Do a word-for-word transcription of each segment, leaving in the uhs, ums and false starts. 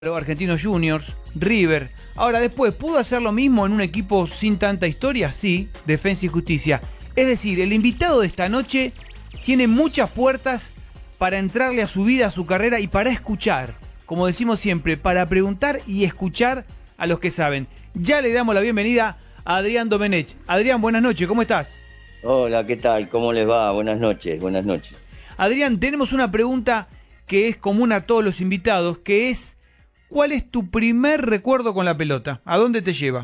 Argentinos Juniors, River. Ahora después, ¿pudo hacer lo mismo en un equipo sin tanta historia? Sí, Defensa y Justicia. Es decir, el invitado de esta noche tiene muchas puertas para entrarle a su vida, a su carrera y para escuchar. Como decimos siempre, para preguntar y escuchar a los que saben. Ya le damos la bienvenida a Adrián Domenech. Adrián, buenas noches, ¿cómo estás? Hola, ¿qué tal? ¿Cómo les va? Buenas noches, buenas noches. Adrián, tenemos una pregunta que es común a todos los invitados, que es: ¿cuál es tu primer recuerdo con la pelota? ¿A dónde te lleva?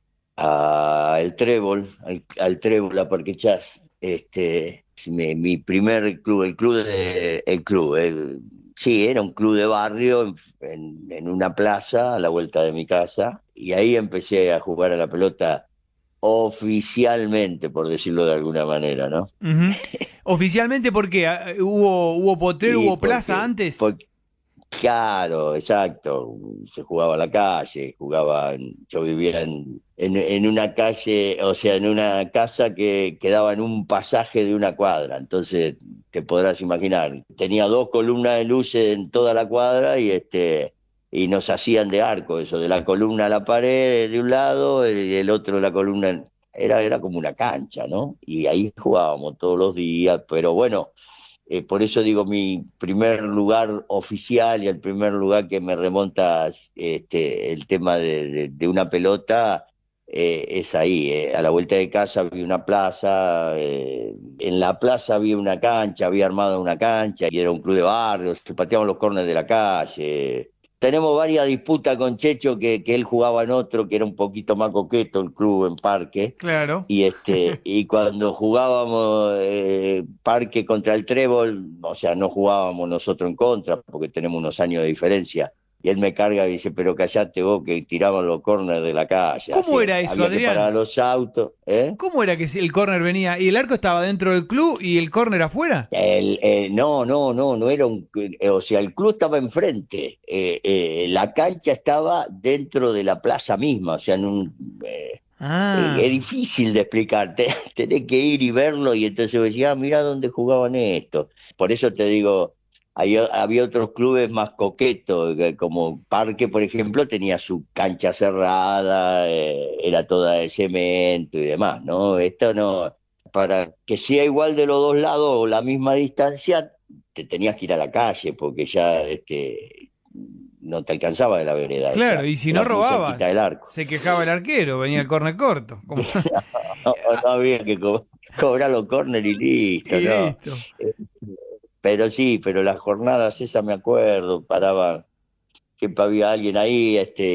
Al Trébol, al, al Trébol, a Parque Chas. Este, mi, mi primer club, el club de, el club, el- sí, era un club de barrio en, en una plaza a la vuelta de mi casa, y ahí empecé a jugar a la pelota oficialmente, por decirlo de alguna manera, ¿no? Ujú. Oficialmente, ¿por qué? Ah, ¿Hubo, hubo potrero, Y hubo plaza porque, antes? porque Claro, exacto. Se jugaba a la calle, jugaba. en- Yo vivía en, en, en una calle, o sea, en una casa que quedaba en un pasaje de una cuadra. Entonces, te podrás imaginar, tenía dos columnas de luces en toda la cuadra y este y nos hacían de arco, eso, de la columna a la pared de un lado y del otro la columna. Era, era como una cancha, ¿no? Y ahí jugábamos todos los días, pero bueno. Eh, por eso digo, mi primer lugar oficial y el primer lugar que me remonta este, el tema de, de- de una pelota eh, es ahí. Eh. A la vuelta de casa había una plaza, eh, en la plaza había una cancha, había armado una cancha y era un club de barrio, se pateaban los córneres de la calle. Tenemos varias disputas con Checho que, que él jugaba en otro, que era un poquito más coqueto el club en Parque. Claro. Y este, y cuando jugábamos eh, Parque contra el Trébol, o sea, no jugábamos nosotros en contra, porque tenemos unos años de diferencia. Y él me carga y dice, pero callate vos que tiraban los corners de la calle, ¿Cómo así. era eso, Había que Adrián? parar los autos, ¿eh? ¿Cómo era que si el córner venía y el arco estaba dentro del club y el córner afuera? El, eh, no, no, no, no era un, eh, o sea, el club estaba enfrente, eh, eh, la cancha estaba dentro de la plaza misma, o sea, en un, eh, eh, es Ah, difícil de explicar, te- tenés que ir y verlo y entonces vos decís, ah, mirá dónde jugaban esto. Por eso te digo, hay o- había otros clubes más coquetos, que como Parque, por ejemplo, tenía su cancha cerrada, eh, era toda de cemento y demás, ¿no? Esto no, para que sea igual de los dos lados o la misma distancia, te tenías que ir a la calle porque ya este, no te alcanzaba de la vereda claro, esa, y si no era muy cerquita del robabas, arco. se quejaba el arquero, venía el córner corto. Como... No, no había que co- cobrar los córner y listo, Y no. listo. Eh, Pero sí, pero las jornadas esas me acuerdo, paraba, siempre había alguien ahí, este,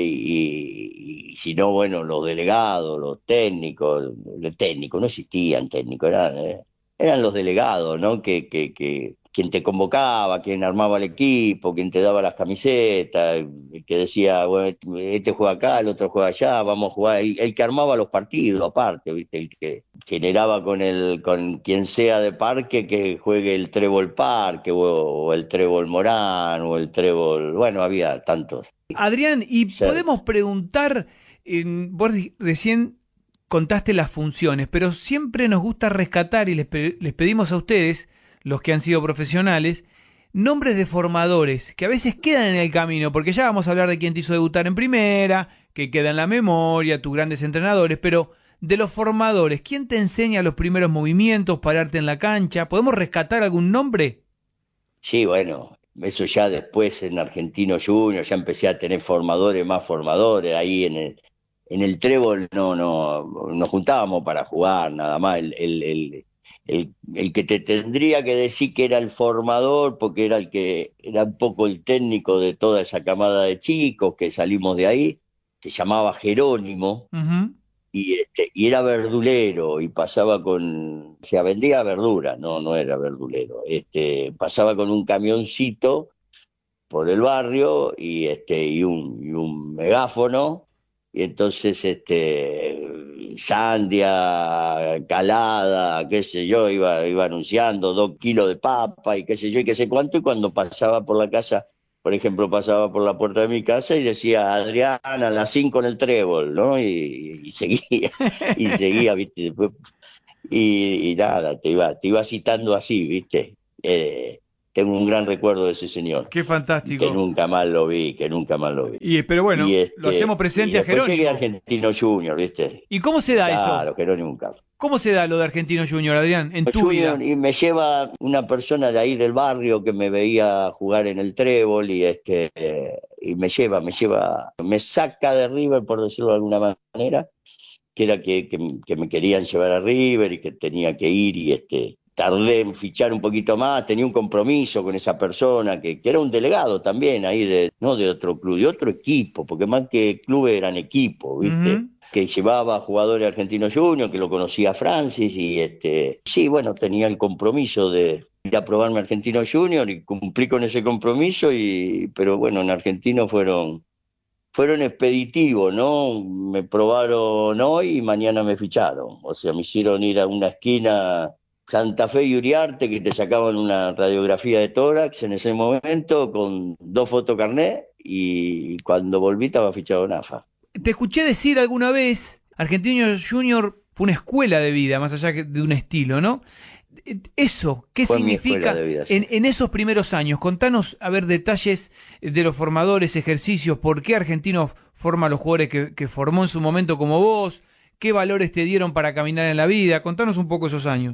y, y si no, bueno, los delegados, los técnicos, los técnicos, no existían técnicos, eran, eh, eran los delegados, ¿no? Que, que, que, quien te convocaba, quien armaba el equipo, quien te daba las camisetas, el que decía, bueno, este juega acá, el otro juega allá, vamos a jugar, el, el que armaba los partidos aparte, ¿viste? El que generaba con el, con quien sea de Parque que juegue el Trébol Parque, o, o el Trébol Morán, o el Trébol, bueno, había tantos. Adrián, y Ser- podemos preguntar, en- vos di- recién contaste las funciones, pero siempre nos gusta rescatar y les, pe- les pedimos a ustedes, los que han sido profesionales, nombres de formadores que a veces quedan en el camino, porque ya vamos a hablar de quién te hizo debutar en primera, que queda en la memoria, tus grandes entrenadores, pero de los formadores, ¿quién te enseña los primeros movimientos, pararte en la cancha? ¿Podemos rescatar algún nombre? sí, bueno, eso ya después en Argentino Junior, ya empecé a tener formadores, más formadores, ahí en el, en el Trébol no, no, nos juntábamos para jugar, nada más, el, el, el, el, el que te tendría que decir que era el formador, porque era el que era un poco el técnico de toda esa camada de chicos que salimos de ahí, se llamaba Jerónimo. Ujú. Y, este, y era verdulero y pasaba con, o sea, vendía verdura, no, no era verdulero. Este, pasaba con un camioncito por el barrio y, este, y, un, y un megáfono, y entonces este, Sandia, Calada, qué sé yo, iba, iba anunciando dos kilos de papa y qué sé yo y qué sé cuánto, y cuando pasaba por la casa, por ejemplo, pasaba por la puerta de mi casa y decía, Adrián, a las cinco en el Trébol, ¿no? Y, y seguía, y seguía, ¿viste? Después, y, y nada, te iba, te iba citando así, ¿viste? Eh, tengo un gran recuerdo de ese señor, Qué que fantástico. nunca más lo vi, que nunca más lo vi. Y, pero bueno, Y lo este, hacemos y presente a después llegué a Jerónimo. Argentino Junior, ¿viste? ¿Y cómo se da eso? Claro, Jerónimo Carlos. ¿Cómo se da lo de Argentino Junior, Adrián, en tu Junior, vida? y me lleva una persona de ahí del barrio que me veía jugar en el trébol y este eh, y me lleva, me lleva, me saca de River, por decirlo de alguna manera, que era que, que, que me querían llevar a River y que tenía que ir y este tardé en fichar un poquito más, tenía un compromiso con esa persona que, que era un delegado también ahí de, no de otro club, de otro equipo, porque más que clubes eran equipos, ¿viste? Ujú. Que llevaba jugadores argentinos juniors, que lo conocía Francis, y este, sí, bueno, tenía el compromiso de ir a probarme Argentino Junior y cumplí con ese compromiso, y, pero bueno, en Argentino fueron, fueron expeditivos, ¿no? Me probaron hoy y mañana me ficharon. O sea, me hicieron ir a una esquina, Santa Fe y Uriarte, que te sacaban una radiografía de tórax en ese momento con dos fotocarnet, y cuando volví estaba fichado en A F A. Te escuché decir alguna vez, Argentino Junior fue una escuela de vida, más allá que de un estilo, ¿no? Eso, ¿qué Fue mi escuela significa de vida, sí. en, en esos primeros años? Contanos, a ver, detalles de los formadores, ejercicios, por qué Argentino forma a los jugadores que, que formó en su momento como vos, qué valores te dieron para caminar en la vida. Contanos un poco esos años.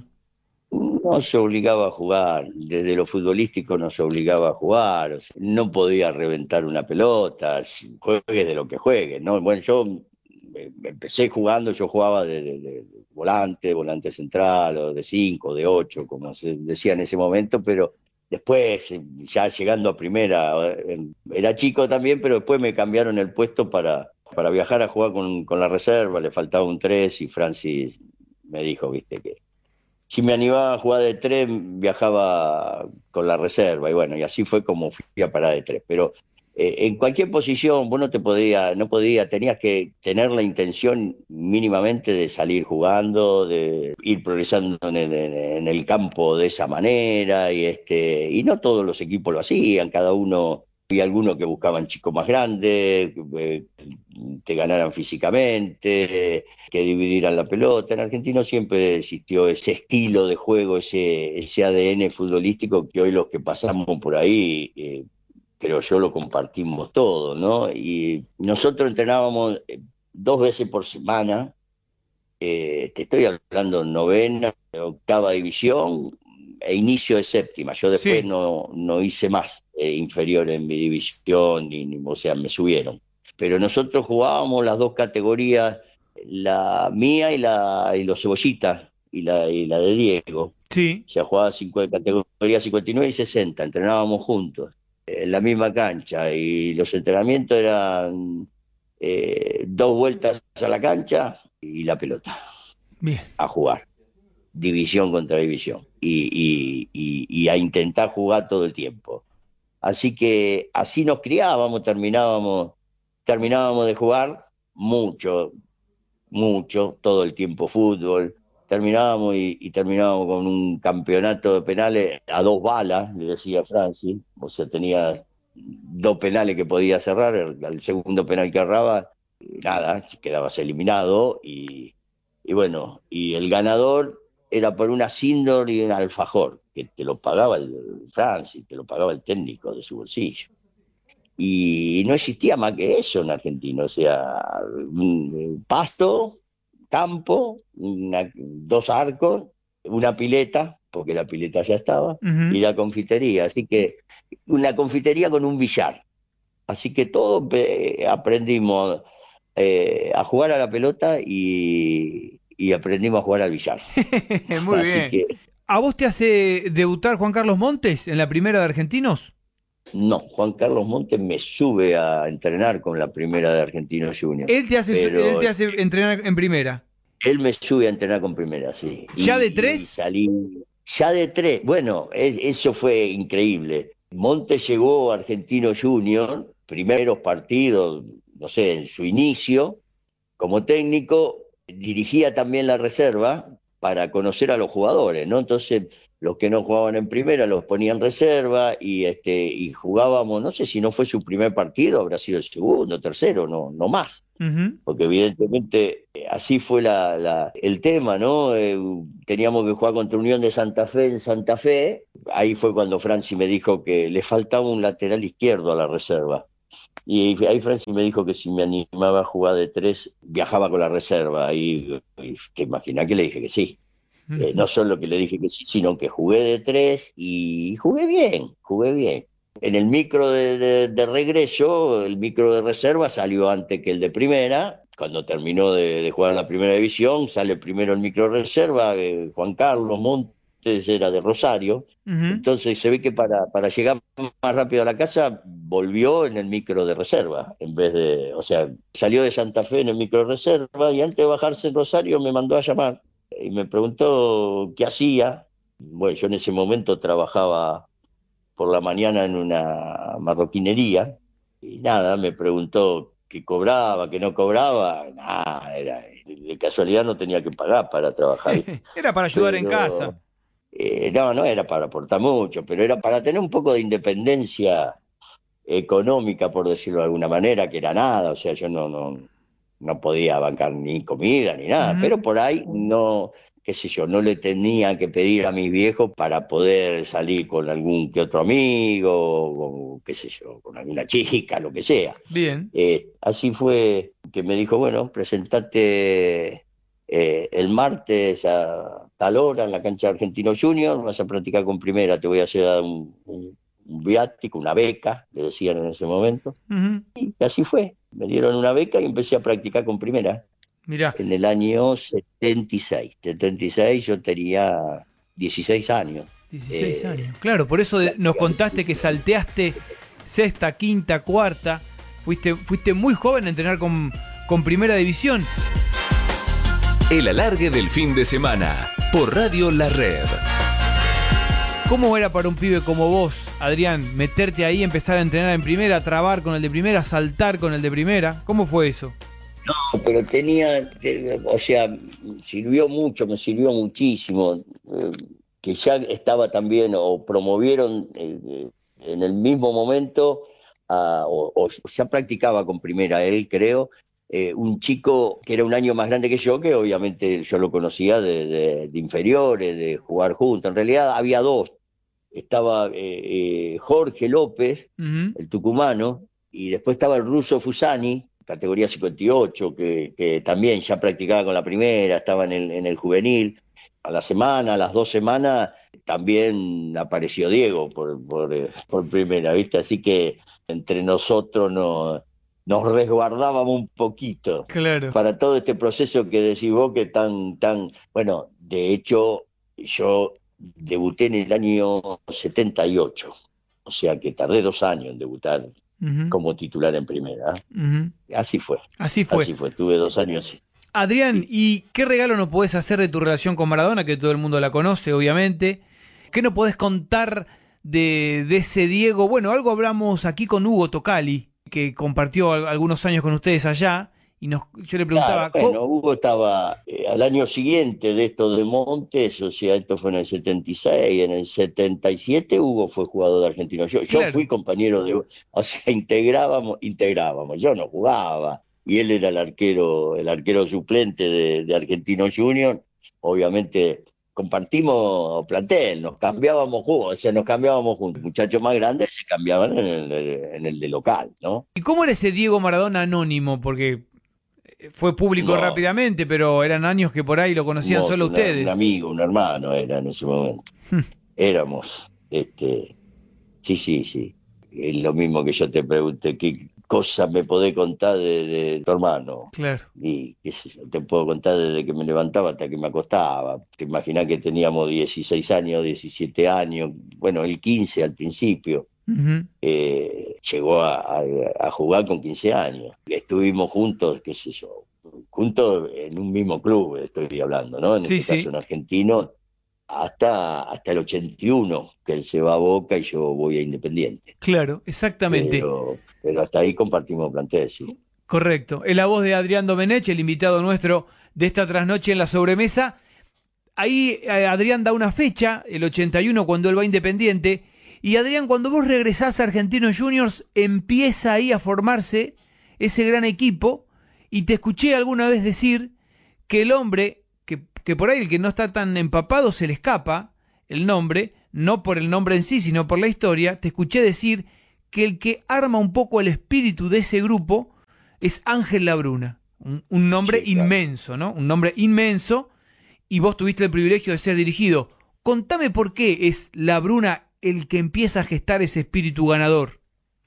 No se obligaba a jugar, desde lo futbolístico no se obligaba a jugar, o sea, no podía reventar una pelota, si juegues de lo que juegues, ¿no? Bueno, yo eh, empecé jugando, yo jugaba de, de- de volante, volante central, o de cinco, de ocho, como se decía en ese momento, pero después, eh, ya llegando a primera, eh, era chico también, pero después me cambiaron el puesto para, para viajar a jugar con, con la reserva, le faltaba un tres y Francis me dijo, viste, que si me animaba a jugar de tres, viajaba con la reserva, y bueno, y así fue como fui a parar de tres. Pero eh, en cualquier posición, vos no te podía, no podía, tenías que tener la intención mínimamente de salir jugando, de ir progresando en el, en el campo de esa manera, y este, y no todos los equipos lo hacían, cada uno. Y algunos que buscaban chicos más grandes, eh, te ganaran físicamente, que dividieran la pelota. En Argentino siempre existió ese estilo de juego, ese, ese A D N futbolístico que hoy los que pasamos por ahí, eh, creo yo, lo compartimos todo, ¿no? Y nosotros entrenábamos eh, dos veces por semana, eh, te estoy hablando novena, octava división e inicio de séptima. Yo después Sí, no, no hice más eh, inferior en mi división, ni, ni- o sea, me subieron. Pero nosotros jugábamos las dos categorías, la mía y la y los cebollitas, y la, y la de Diego. sí. O sea, jugaba cinco, categoría cincuenta y nueve y sesenta, entrenábamos juntos en la misma cancha, y los entrenamientos eran eh, dos vueltas a la cancha y la pelota, Bien. a jugar, división contra división, y, y, y, y a intentar jugar todo el tiempo. Así que así nos criábamos, terminábamos, terminábamos de jugar mucho, mucho, todo el tiempo fútbol. Terminábamos y, y terminábamos con un campeonato de penales a dos balas, le decía Francis. O sea, tenía dos penales que podía cerrar, el, el segundo penal que erraba, nada, quedabas eliminado. Y, y bueno, y el ganador era por una síndrome y un alfajor, que te lo pagaba el, el Francis, te lo pagaba el técnico de su bolsillo. Y no existía más que eso en Argentina, o sea, un pasto, campo, una- dos arcos, una pileta, porque la pileta ya estaba, y Ujú. la confitería. Así que una confitería con un billar. Así que todos eh, aprendimos eh, a jugar a la pelota, y, y aprendimos a jugar al billar. Muy Así bien. que ¿A vos te hace debutar Juan Carlos Montes en la primera de Argentinos? no, Juan Carlos Montes me sube a entrenar con la primera de Argentinos Juniors, Él te hace, su- él pero te hace entrenar en primera. él me sube a entrenar con primera, sí. ¿Ya de Y, y tres? salí ya de tres. Bueno, es- eso fue increíble. Montes llegó a Argentino Junior, primeros partidos, no sé, en su inicio como técnico, dirigía también la reserva para conocer a los jugadores, ¿no? Entonces, los que no jugaban en primera los ponían en reserva y, este, y jugábamos, no sé si no fue su primer partido, habrá sido el segundo, tercero, no, no más. Uh-huh. Porque evidentemente eh, así fue la, la, el tema, ¿no? Eh, teníamos que jugar contra Unión de Santa Fe en Santa Fe. Ahí fue cuando Franci me dijo que le faltaba un lateral izquierdo a la reserva. Y ahí Franci me dijo que si me animaba a jugar de tres, viajaba con la reserva. Y, y te imaginas que le dije que sí. Uh-huh. Eh, no solo que le dije que sí, sino que jugué de tres y jugué bien, jugué bien. En el micro de, de, de regreso, el micro de reserva salió antes que el de primera. Cuando terminó de, de jugar en la primera división, sale primero el micro de reserva. Eh, Juan Carlos Montes era de Rosario. Uh-huh. Entonces se ve que para, para llegar más rápido a la casa, volvió en el micro de reserva. En vez de, o sea, salió de Santa Fe en el micro de reserva y antes de bajarse en Rosario me mandó a llamar y me preguntó qué hacía. Bueno, yo en ese momento trabajaba por la mañana en una marroquinería, y nada, me preguntó qué cobraba, qué no cobraba, nada, era, de casualidad no tenía que pagar para trabajar. Era para ayudar pero, en casa. Eh, no, no era para aportar mucho, pero era para tener un poco de independencia económica, por decirlo de alguna manera, que era nada, o sea, yo no, no, no podía bancar ni comida ni nada, uh-huh. pero por ahí no... qué sé yo, no le tenía que pedir a mis viejos para poder salir con algún que otro amigo, o, qué sé yo, con alguna chica, lo que sea. Bien. Eh, así fue que me dijo, bueno, presentate eh, el martes a tal hora en la cancha de Argentino Junior, vas a practicar con primera, te voy a hacer un, un, un viático, una beca, le decían en ese momento. Uh-huh. Y así fue, me dieron una beca y empecé a practicar con primera. Mirá. En el año setenta y seis. setenta y seis yo tenía dieciséis años. dieciséis eh, años. Claro, por eso de, nos contaste que salteaste sexta, quinta, cuarta. Fuiste, fuiste muy joven a entrenar con, con Primera División. El alargue del fin de semana por Radio La Red. ¿Cómo era para un pibe como vos, Adrián, meterte ahí, empezar a entrenar en primera, trabar con el de primera, saltar con el de primera? ¿Cómo fue eso? No, pero tenía, o sea, sirvió mucho, me sirvió muchísimo, eh, que ya estaba también, o promovieron eh, en el mismo momento, a, o, o ya practicaba con primera él, creo, eh, un chico que era un año más grande que yo, que obviamente yo lo conocía de, de, de inferiores, de jugar juntos. En realidad había dos, estaba eh, eh, Jorge López, uh-huh. el tucumano, y después estaba el ruso Fusani, categoría cincuenta y ocho, que, que también ya practicaba con la primera, estaba en el, en el juvenil. A la semana, a las dos semanas, también apareció Diego por, por, por primera, ¿viste? Así que entre nosotros nos, nos resguardábamos un poquito. Claro. Para todo este proceso que decís vos, que tan, tan... Bueno, de hecho, yo debuté en el año setenta y ocho, o sea que tardé dos años en debutar. Uh-huh. Como titular en primera. Uh-huh. Así fue. Así fue. Así fue, tuve dos años. Adrián, ¿y qué regalo no podés hacer de tu relación con Maradona, que todo el mundo la conoce, obviamente? ¿Qué no podés contar de, de ese Diego? Bueno, algo hablamos aquí con Hugo Tocali, que compartió algunos años con ustedes allá, y nos, yo le preguntaba... Claro, bueno, Hugo estaba eh, al año siguiente de esto de Montes, o sea, esto fue en el setenta y seis, en el setenta y siete Hugo fue jugador de Argentino. Yo, claro. yo fui compañero de... O sea, integrábamos, integrábamos, yo no jugaba, y él era el arquero, el arquero suplente de, de Argentino Junior. Obviamente compartimos plantel, nos cambiábamos juntos, o sea, nos cambiábamos juntos. Muchachos más grandes se cambiaban en el, en el de local, ¿no? ¿Y cómo era ese Diego Maradona anónimo? Porque... fue público no. rápidamente, pero eran años que por ahí lo conocían no, solo una, ustedes. Un amigo, un hermano era en ese momento. Éramos, este, sí, sí, sí. Es lo mismo que yo te pregunté, ¿qué cosa me podés contar de, de tu hermano? Claro. Y qué sé yo, te puedo contar desde que me levantaba hasta que me acostaba. Te imaginás que teníamos dieciséis años, diecisiete años, bueno, el quince al principio. Uh-huh. Eh, llegó a, a, a jugar con quince años. Estuvimos juntos, qué sé yo, juntos en un mismo club, estoy hablando, ¿no? En sí, este sí. caso en Argentino, hasta, hasta el ochenta y uno, que él se va a Boca y yo voy a Independiente. Claro, exactamente. Pero, pero hasta ahí compartimos plantel, sí. Correcto. Es la voz de Adrián Domenech, el invitado nuestro de esta trasnoche en la sobremesa. ahí eh, Adrián da una fecha, el ochenta y uno, cuando él va a Independiente. Y Adrián, cuando vos regresás a Argentinos Juniors, empieza ahí a formarse ese gran equipo. Y te escuché alguna vez decir que el hombre, que, que por ahí el que no está tan empapado se le escapa el nombre, no por el nombre en sí, sino por la historia, te escuché decir que el que arma un poco el espíritu de ese grupo es Ángel Labruna. Un, un nombre sí, claro. inmenso, ¿no? Un nombre inmenso, y vos tuviste el privilegio de ser dirigido. Contame por qué es Labruna el que empieza a gestar ese espíritu ganador.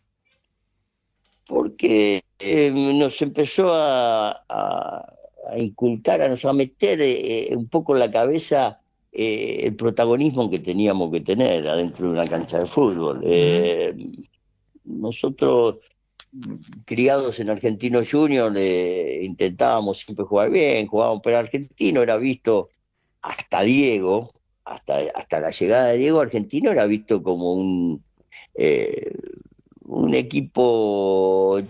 Porque eh, nos empezó a, a, a inculcar, a, nos, a meter eh, un poco en la cabeza eh, el protagonismo que teníamos que tener adentro de una cancha de fútbol. Eh, uh-huh. Nosotros, criados en Argentinos Juniors, eh, intentábamos siempre jugar bien, jugábamos, pero Argentino era visto, hasta Diego, hasta, hasta la llegada de Diego, Argentino era visto como un... Eh, un equipo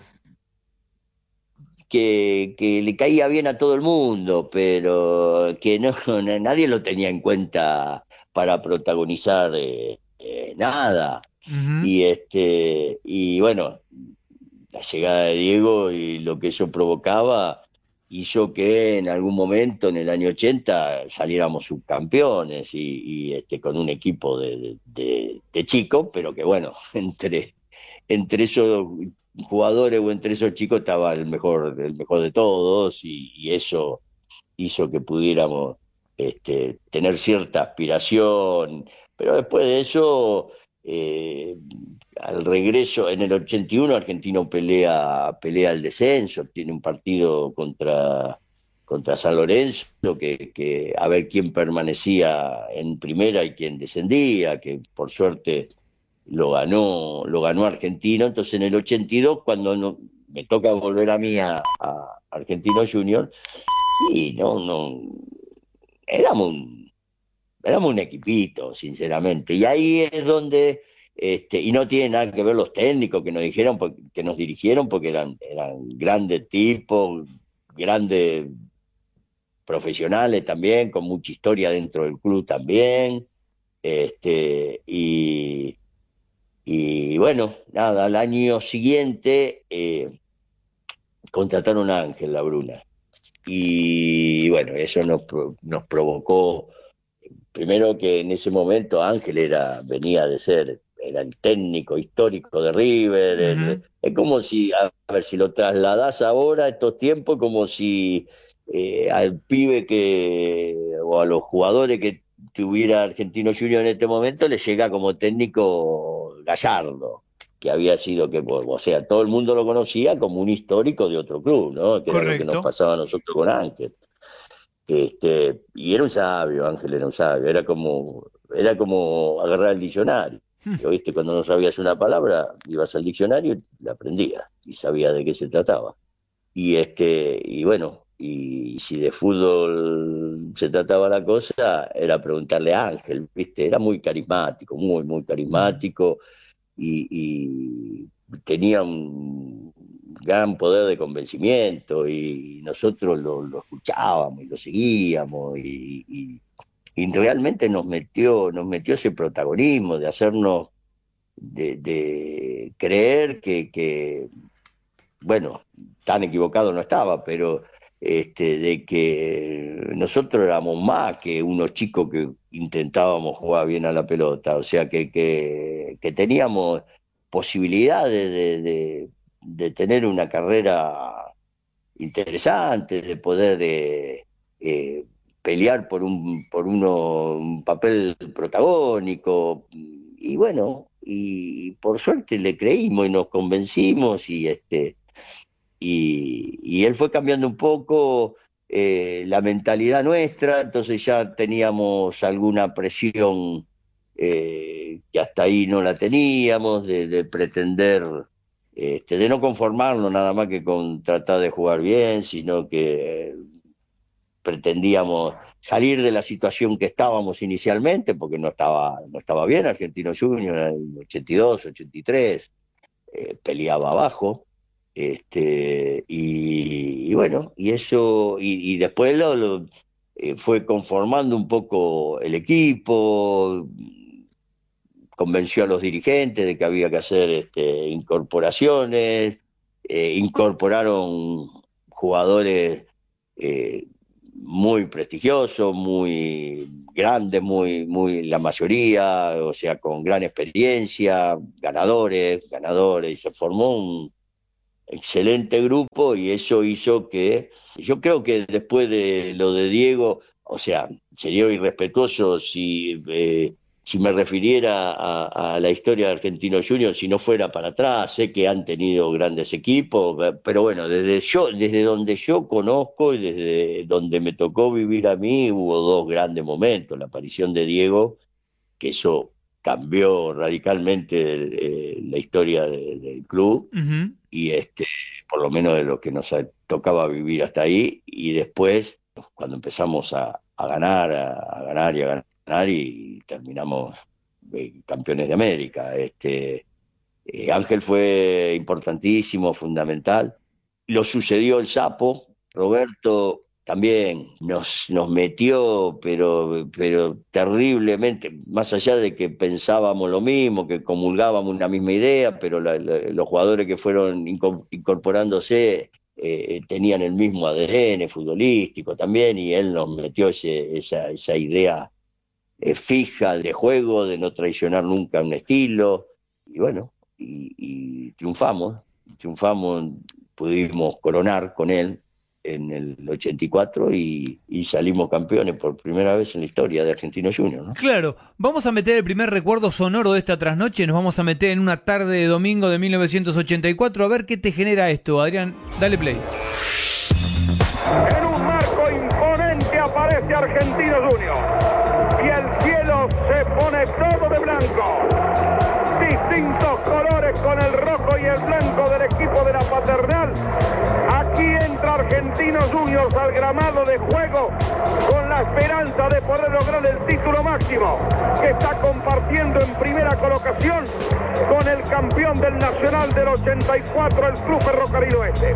que, que le caía bien a todo el mundo, pero que no, nadie lo tenía en cuenta para protagonizar eh, eh, nada. Uh-huh. Y este y bueno, la llegada de Diego y lo que eso provocaba hizo que en algún momento, en el año ochenta, saliéramos subcampeones y, y este, con un equipo de, de, de chicos, pero que bueno, entre... entre esos jugadores o entre esos chicos estaba el mejor, el mejor de todos, y, y eso hizo que pudiéramos este, tener cierta aspiración. Pero después de eso, eh, al regreso, en el ochenta y uno, Argentino pelea, pelea el descenso, tiene un partido contra, contra San Lorenzo, que, que a ver quién permanecía en primera y quién descendía, que por suerte lo ganó, lo ganó Argentino. Entonces en el ochenta y dos, cuando no, me toca volver a mí a, a Argentino Junior, y no, no, éramos un, éramos un equipito, sinceramente. Y ahí es donde, este, y no tiene nada que ver los técnicos que nos dijeron, que nos dirigieron, porque eran, eran grandes tipos, grandes profesionales también, con mucha historia dentro del club también, este, y Y bueno, nada, al año siguiente eh, contrataron a Ángel Labruna. Y bueno, eso nos, nos provocó, primero que en ese momento Ángel era, venía de ser, era el técnico histórico de River. Uh-huh. el, es como si, a ver, si lo trasladás ahora a estos tiempos, como si eh, al pibe que, o a los jugadores que tuviera Argentino Junior en este momento, le llega como técnico Gallardo, que había sido, que, o sea, todo el mundo lo conocía como un histórico de otro club, ¿no? Que Correcto. Era lo que nos pasaba a nosotros con Ángel. Este, y era un sabio, Ángel era un sabio, era como, era como agarrar el diccionario. Hmm. ¿Viste? Cuando no sabías una palabra, ibas al diccionario y la aprendías, y sabías de qué se trataba. Y este, y bueno, y si de fútbol se trataba la cosa, era preguntarle a Ángel, ¿viste? Era muy carismático, muy, muy carismático, y, y tenía un gran poder de convencimiento, y nosotros lo, lo escuchábamos y lo seguíamos, y, y, y realmente nos metió, nos metió ese protagonismo de hacernos, de, de creer que, que, bueno, tan equivocado no estaba, pero este, de que nosotros éramos más que unos chicos que intentábamos jugar bien a la pelota, o sea, que, que, que teníamos posibilidades de, de, de tener una carrera interesante, de poder eh, eh, pelear por un, por uno, un papel protagónico, y bueno, y por suerte le creímos y nos convencimos, y este Y, y él fue cambiando un poco eh, la mentalidad nuestra, entonces ya teníamos alguna presión eh, que hasta ahí no la teníamos, de, de pretender, este, de no conformarnos nada más que con tratar de jugar bien, sino que pretendíamos salir de la situación que estábamos inicialmente, porque no estaba, no estaba bien. Argentino Junior en el ochenta y dos, ochenta y tres, eh, peleaba abajo. Este, y, y bueno, y eso, y, y después lo, lo, eh, fue conformando un poco el equipo, convenció a los dirigentes de que había que hacer este, incorporaciones, eh, incorporaron jugadores eh, muy prestigiosos, muy grandes, muy, muy la mayoría, o sea, con gran experiencia, ganadores, ganadores, y se formó un excelente grupo y eso hizo que, yo creo que después de lo de Diego, o sea, sería irrespetuoso si... Eh, si me refiriera a, a la historia de Argentinos Juniors, si no fuera para atrás, sé que han tenido grandes equipos, pero bueno, desde yo, desde donde yo conozco y desde donde me tocó vivir a mí, hubo dos grandes momentos. La aparición de Diego, que eso cambió radicalmente eh, la historia de, del club, uh-huh. y este, por lo menos de lo que nos tocaba vivir hasta ahí, y después, cuando empezamos a, a ganar, a, a ganar y a ganar, y terminamos eh, campeones de América. Este, eh, Ángel fue importantísimo, fundamental. Lo sucedió el Sapo, Roberto también nos, nos metió, pero, pero terriblemente, más allá de que pensábamos lo mismo, que comulgábamos una misma idea, pero la, la, los jugadores que fueron incorporándose eh, tenían el mismo A D N futbolístico también, y él nos metió ese, esa, esa idea Eh, fija de juego, de no traicionar nunca un estilo, y bueno, y, y triunfamos, triunfamos, pudimos coronar con él en el ochenta y cuatro y, y salimos campeones por primera vez en la historia de Argentinos Juniors, ¿no? Claro, vamos a meter el primer recuerdo sonoro de esta trasnoche, nos vamos a meter en una tarde de domingo de mil novecientos ochenta y cuatro, a ver qué te genera esto, Adrián, dale play. En un marco imponente aparece Argentinos Juniors. Y el cielo se pone todo de blanco. Distintos colores con el rojo y el blanco del equipo de la Paternal. Aquí entra Argentinos Juniors al gramado de juego con la esperanza de poder lograr el título máximo, que está compartiendo en primera colocación con el campeón del Nacional del ochenta y cuatro, el Club Ferrocarril Oeste.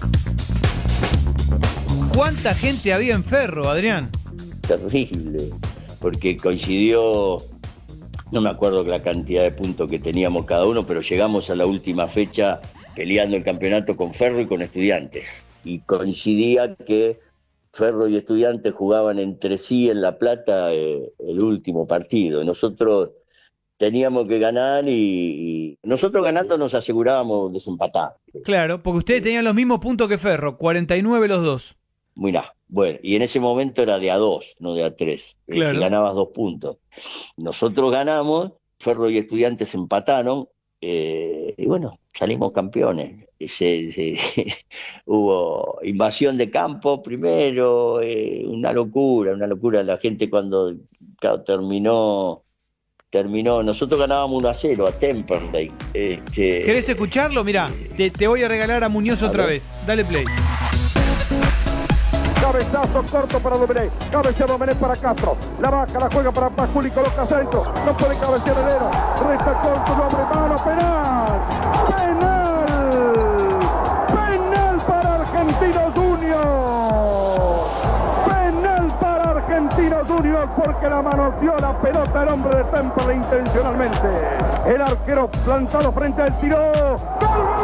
¿Cuánta gente había en Ferro, Adrián? Terrible. Porque coincidió, no me acuerdo la cantidad de puntos que teníamos cada uno, pero llegamos a la última fecha peleando el campeonato con Ferro y con Estudiantes. Y coincidía que Ferro y Estudiantes jugaban entre sí en La Plata eh, el último partido. Nosotros teníamos que ganar y, y nosotros ganando nos asegurábamos desempatar. Claro, porque ustedes tenían los mismos puntos que Ferro, cuarenta y nueve los dos. Mirá, bueno, y en ese momento era de a dos, no de a tres. Claro. Si ganabas dos puntos. Nosotros ganamos, Ferro y Estudiantes empataron, eh, y bueno, salimos campeones. Se, se, hubo invasión de campo primero, eh, una locura, una locura. La gente cuando claro, terminó, terminó, nosotros ganábamos uno a cero a Temperley. Este, ¿Querés escucharlo? Mirá, te, te voy a regalar a Muñoz a otra ver. vez. Dale play. Cabezazo corto para Domenech, cabecea Domenech para Castro, la vaca, la juega para Pajuli, coloca centro, no puede cabecear el Ero, resta con su nombre, mano, penal, penal, penal para Argentinos Juniors, penal para Argentinos Juniors porque la manoseó la pelota el hombre de Temperley intencionalmente, el arquero plantado frente al tiro, ¡gol!